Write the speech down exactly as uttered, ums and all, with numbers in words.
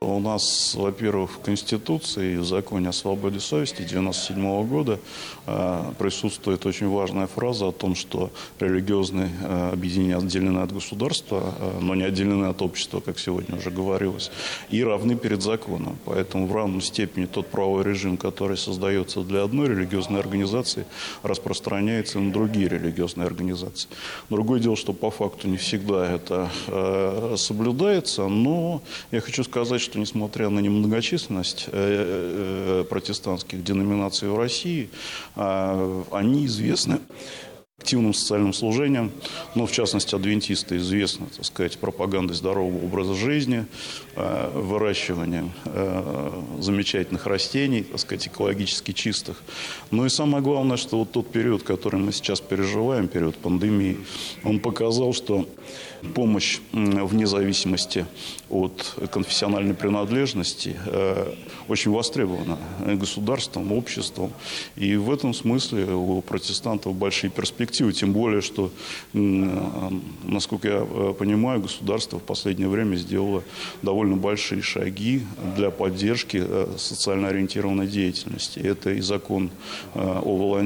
у нас, во-первых, в Конституции и в Законе о свободе совести девяносто седьмого года присутствует очень важная фраза о том, что религиозные объединения отделены от государства, но не отделены от общества, как сегодня уже говорилось, и равны перед законом. Поэтому в равной степени тот правовой режим, который создается для одной религиозной организации, распространяется на другие религиозные организации. Другое дело, что по факту не всегда это э, соблюдается, но я хочу сказать, что несмотря на немногочисленность э, э, протестантских деноминаций в России, э, они известны активным социальным служением, но в частности адвентисты известны, так сказать, пропагандой здорового образа жизни, э, выращиванием э, замечательных растений, так сказать, экологически чистых. Ну и самое главное, что вот тот период, который мы сейчас переживаем, период пандемии, он показал, что помощь вне зависимости от конфессиональной принадлежности э, очень востребована государством, обществом. И в этом смысле у протестантов большие перспективы. Тем более, что, насколько я понимаю, государство в последнее время сделало довольно большие шаги для поддержки социально ориентированной деятельности. Это и закон о волонтерах,